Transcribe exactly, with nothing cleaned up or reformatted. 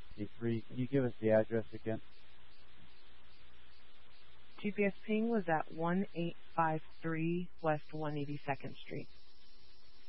sixty-three. Can you give us the address again? G P S ping was at one eight five three West one hundred eighty-second Street.